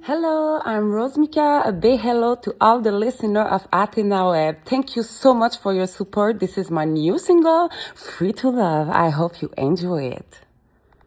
Hello, I'm Rosmika. A big hello to all the listeners of Athena Web. Thank you so much for your support. This is my new single, Free to Love. I hope you enjoy it.